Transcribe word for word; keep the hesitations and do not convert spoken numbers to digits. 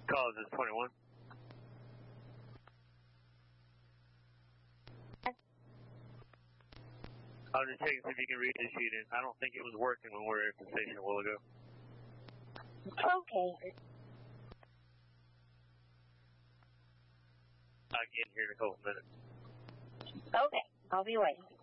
Call is twenty-one. I'll just check and see if you can read the sheet in. I don't think it was working when we were at the station a while ago. Okay. I'll get here in a couple minutes. Okay, I'll be waiting.